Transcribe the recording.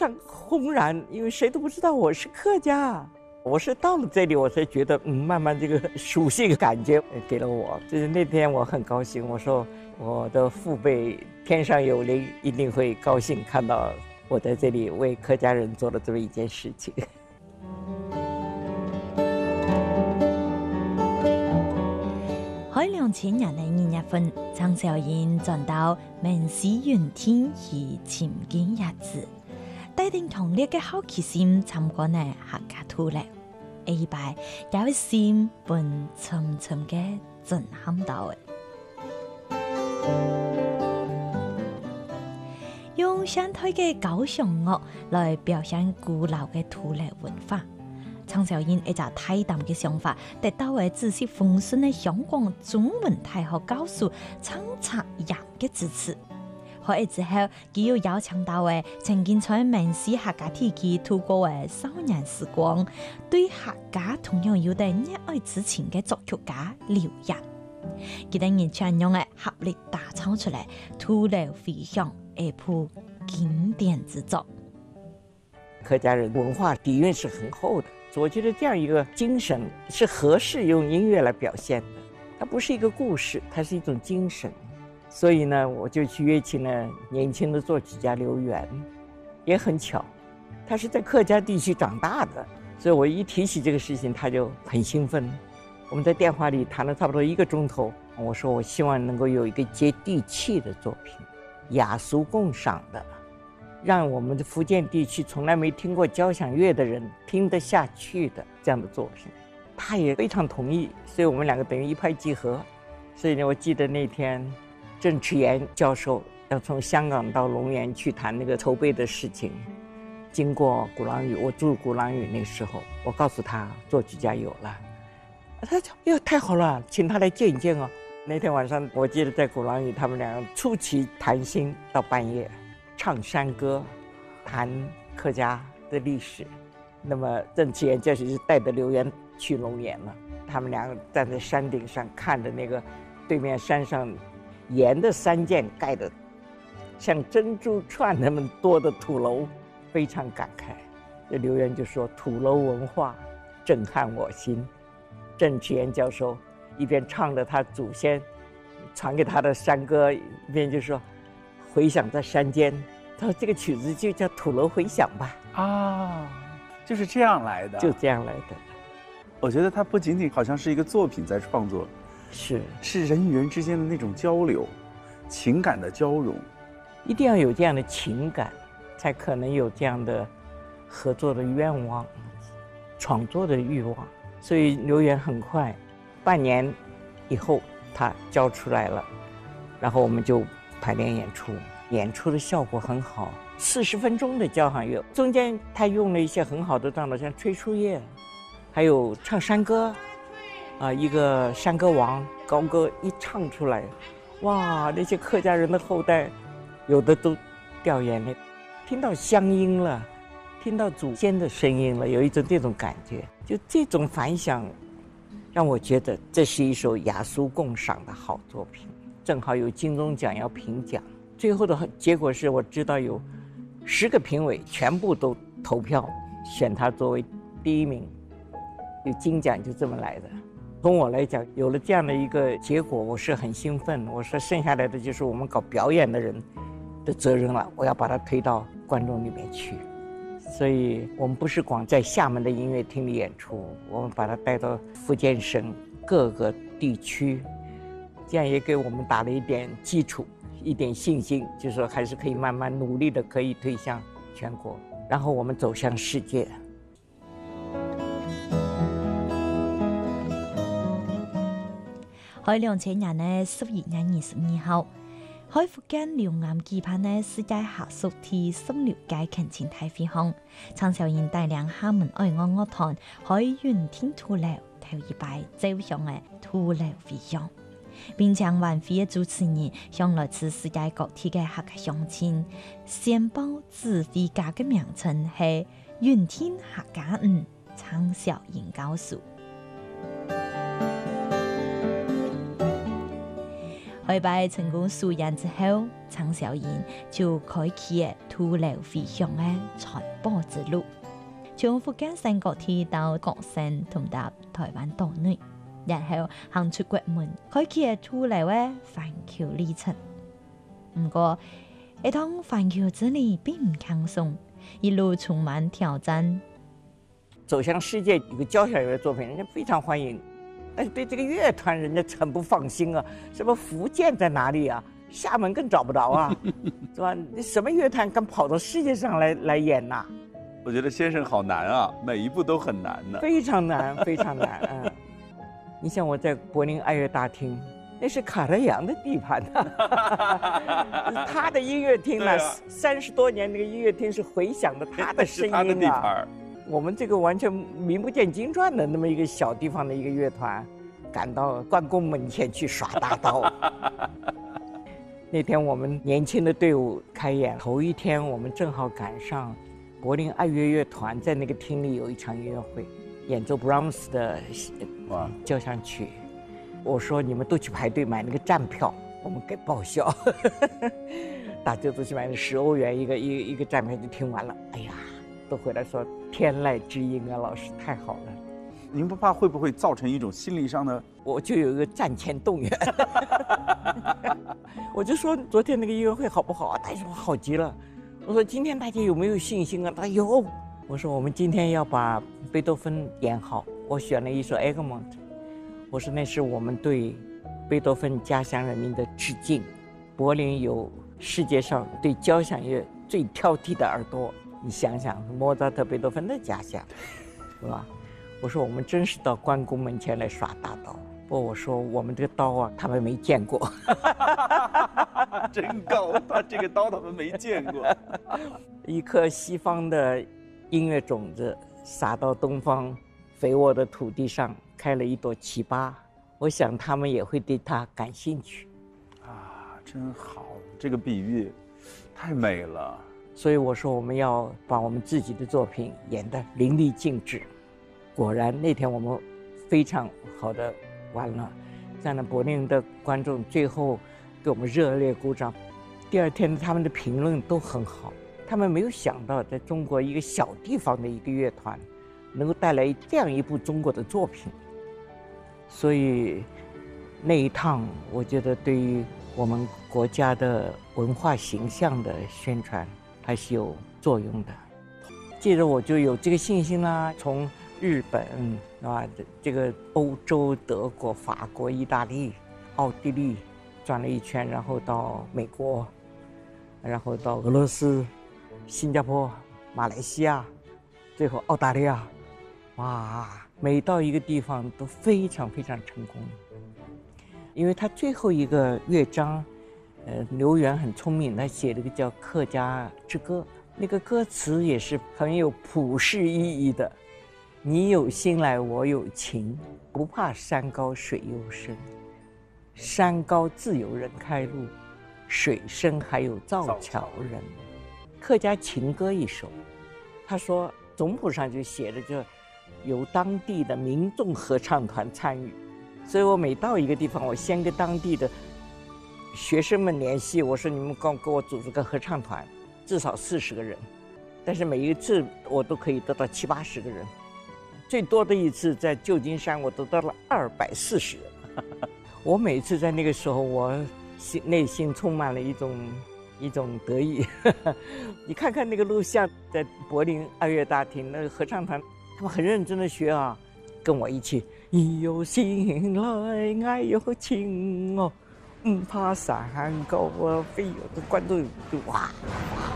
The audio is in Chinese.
常轰然，因为谁都不知道我是客家。我是到了这里，我才觉得，慢慢这个属性感觉给了我。就是那天我很高兴，我说我的父辈天上有灵，一定会高兴看到我在这里为客家人做了这么一件事情。 喺2000年嘅2月份，陳小燕轉到闽西雲天與潛見日子，帶定強烈嘅好奇心參觀嘅客家土樓，一擺有心本沉沉嘅震撼到嘅。用現代嘅交響樂來表現古老嘅土樓文化。陳小燕一隻大膽嘅想法，得到嘅知識豐富嘅香港中文大學教授陳澤陽嘅支持。開業之後，佢又邀請到嘅曾經在闽西客家地區度過嘅少年時光，對客家同樣有啲熱愛之情嘅作曲家劉人，佢哋以全用嘅合力打唱出嚟《土樓飛翔》一部經典之作。 客家人文化底蕴是很厚的。我觉得这样一个精神是合适用音乐来表现的，它不是一个故事，它是一种精神。所以呢，我就去约请了年轻的作曲家刘源，也很巧，他是在客家地区长大的，所以我一提起这个事情，他就很兴奋。我们在电话里谈了差不多1个钟头，我说我希望能够有一个接地气的作品，雅俗共赏的。让我们的福建地区从来没听过交响乐的人听得下去的这样的作品，他也非常同意，所以我们2个等于一拍即合。所以呢，我记得那天郑池岩教授要从香港到龙岩去谈那个筹备的事情，经过鼓浪屿，我住鼓浪屿那个时候，我告诉他作曲家有了，他说哟太好了，请他来见一见哦。那天晚上我记得在鼓浪屿，他们2个出奇谈心到半夜。唱山歌，谈客家的历史。那么郑池岩教授是带着刘源去龙岩了，他们2个站在山顶上看着那个对面山上岩的山涧盖的像珍珠串那么多的土楼，非常感慨。这刘源就说土楼文化震撼我心。郑池岩教授一边唱着他祖先传给他的山歌，一边就说回响在山间，他说这个曲子就叫土楼回响吧。 啊，就是这样来的， 就这样来的。 我觉得它不仅仅好像是一个作品在创作，是人与人之间的那种交流，情感的交融。 一定要有这样的情感，才可能有这样的合作的愿望，创作的欲望。所以刘源很快半年以后他交出来了，然后我们就排练演出，演出的效果很好，40分钟的交响乐，中间他用了一些很好的段落，像吹树叶，还有唱山歌，一个山歌王高歌一唱出来，哇，那些客家人的后代，有的都掉眼泪，听到乡音了，听到祖先的声音了，有一种这种感觉，就这种反响，让我觉得这是一首雅俗共赏的好作品。正好有金钟奖要评奖，最后的结果是我知道有10个评委全部都投票选他作为第1名，有金奖就这么来的。从我来讲，有了这样的一个结果，我是很兴奋。我说剩下来的就是我们搞表演的人的责任了，我要把它推到观众里面去。所以我们不是光在厦门的音乐厅里演出，我们把它带到福建省各个地区，这样也给我们打了一点基础，一点信心，就是说还是可以慢慢努力的可以推向全国，然后我们走向世界。 喺2000年嘅10月22號，喺福建遼岩舉辦嘅世界客屬第16屆懇親大會上，陳小燕帶領廈門愛樂樂團喺雲天土樓頭一擺走向嘅土樓飛翔，並將晚會嘅主持人向來自世界各地嘅客家鄉親宣佈自己家嘅名稱係雲天客家人陳小燕教授。 海拜成功素演之后，常小燕就开启了土流飞翔的传播之路，从福建省各地到各省同到台湾岛内，然后行出国门，开启了土流的环球旅程。不过，一趟环球之旅并唔轻松，一路充满挑战。 走向世界有个交响乐的作品，人家非常欢迎，但是对这个乐团人家很不放心啊。什么福建在哪里啊？厦门更找不着啊，是吧？什么乐团敢跑到世界上来演呐？ 我觉得先生好难啊，每一步都很难的， 非常难，非常难。你像我在柏林爱乐大厅，那是卡特扬的地盘他的音乐厅呢，30多年那个音乐厅是回响的他的声音啊。 他的地盘。 我们这个完全名不见经传的那么一个小地方的一个乐团，赶到关公门前去耍大刀。那天我们年轻的队伍开演，头一天我们正好赶上柏林爱乐乐团在那个厅里有一场音乐会，演奏 Brahms 的交响曲。我说你们都去排队买那个站票，我们给报销。大家都去买那10欧元一个站票就听完了。哎呀，都回来说天籁之音啊，老师太好了。 您不怕会不会造成一种心理上的？ 我就有一个战前动员。我就说昨天那个音乐会好不好啊？他说好极了。我说今天大家有没有信心啊？他有。我说我们今天要把贝多芬演好，我选了一首 Egmont。我说那是我们对贝多芬家乡人民的致敬。柏林有世界上对交响乐最挑剔的耳朵，你想想，莫扎特、贝多芬的家乡，是吧？我说我们真是到关公门前来耍大刀。不，我说我们这个刀啊，他们没见过。 真高，他这个刀他们没见过。 一颗西方的音乐种子撒到东方肥沃的土地上，开了一朵奇葩。我想他们也会对它感兴趣。 啊，真好，这个比喻太美了。 所以我说我们要把我们自己的作品演得淋漓尽致。果然那天我们非常好的完了，在那柏林的观众最后给我们热烈鼓掌。第二天他们的评论都很好，他们没有想到在中国一个小地方的一个乐团能够带来这样一部中国的作品。所以那一趟我觉得对于我们国家的文化形象的宣传还是有作用的。接着我就有这个信心啦，从日本啊，这个欧洲、德国、法国、意大利、奥地利转了一圈，然后到美国，然后到俄罗斯、新加坡、马来西亚，最后澳大利亚。哇，每到一个地方都非常非常成功。因为他最后一个乐章，刘源很聪明，他写了个叫《客家之歌》，那个歌词也是很有普世意义的。你有心来我有情，不怕山高水又深。山高自有人开路，水深还有造桥人。客家情歌一首，他说总谱上就写着就由当地的民众合唱团参与。所以我每到一个地方，我先跟当地的学生们联系，我说你们给我组织个合唱团，至少40个人，但是每一次我都可以得到70、80个人。最多的一次在旧金山，我得到了240人。我每次在那个时候，我内心充满了一种得意。你看看那个录像，在柏林爱乐大厅那个合唱团，他们很认真的学啊，跟我一起。你有心来爱有情哦，不怕山高啊，飞有的观众就哇哇